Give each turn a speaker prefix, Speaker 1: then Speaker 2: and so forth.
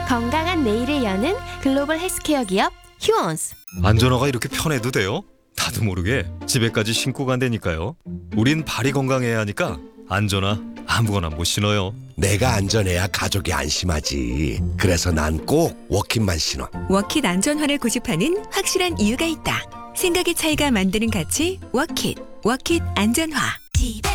Speaker 1: 건강한 내일을 여는 글로벌 헬스케어 기업 휴원스.
Speaker 2: 안전화가 이렇게 편해도 돼요? 나도 모르게 집에까지 신고 간다니까요. 우린 발이 건강해야 하니까 안전화 아무거나 못 신어요.
Speaker 3: 내가 안전해야 가족이 안심하지. 그래서 난 꼭 워킷만 신어.
Speaker 4: 워킷 안전화를 고집하는 확실한 이유가 있다. 생각의 차이가 만드는 가치 워킷. 워킷 안전화.
Speaker 5: 집에